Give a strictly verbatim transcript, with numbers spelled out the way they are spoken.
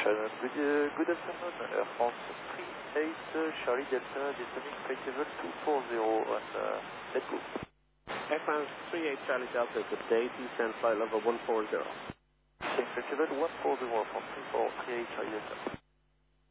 Shannon, good, uh, good afternoon. Air France three eight uh, Charlie Delta, descending flight level two four zero on uh, let's go. Air France three eight Charlie Delta, good day, descend flight level one four zero. Descending flight level one four zero from three four three eight Charlie Delta.